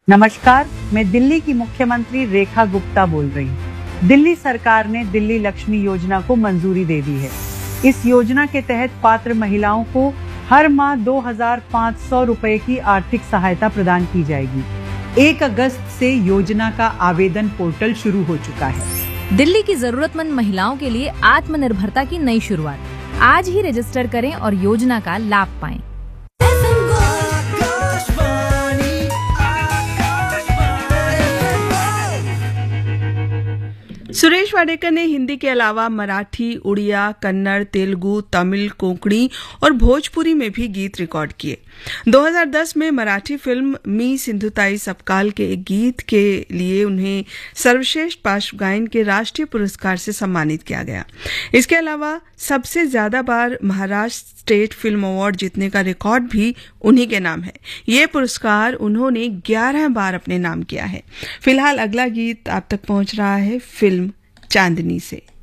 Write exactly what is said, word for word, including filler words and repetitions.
नमस्कार, मैं दिल्ली की मुख्यमंत्री रेखा गुप्ता बोल रही हूँ। दिल्ली सरकार ने दिल्ली लक्ष्मी योजना को मंजूरी दे दी है। इस योजना के तहत पात्र महिलाओं को हर माह दो हजार पाँच सौ रुपए की आर्थिक सहायता प्रदान की जाएगी। एक अगस्त से योजना का आवेदन पोर्टल शुरू हो चुका है। दिल्ली की जरूरतमंद महिलाओं के लिए आत्मनिर्भरता की नई शुरुआत। आज ही रजिस्टर करें और योजना का लाभ पाएं। सुरेश वाडेकर ने हिंदी के अलावा मराठी, उड़िया, कन्नड़, तेलुगु, तमिल, कोंकणी और भोजपुरी में भी गीत रिकॉर्ड किए। दो हज़ार दस में मराठी फिल्म मी सिंधुताई सपकाल के एक गीत के लिए उन्हें सर्वश्रेष्ठ पार्श्व गायन के राष्ट्रीय पुरस्कार से सम्मानित किया गया। इसके अलावा सबसे ज्यादा बार महाराष्ट्र स्टेट फिल्म अवार्ड जीतने का रिकॉर्ड भी उन्हीं के नाम है। ये पुरस्कार उन्होंने ग्यारह बार अपने नाम किया है। फिलहाल अगला गीत आप तक पहुंच रहा है फिल्म चांदनी से।